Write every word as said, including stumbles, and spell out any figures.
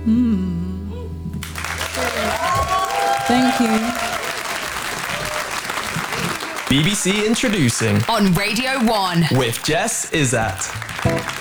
Thank you. B B C Introducing on Radio one with Jess Izzat.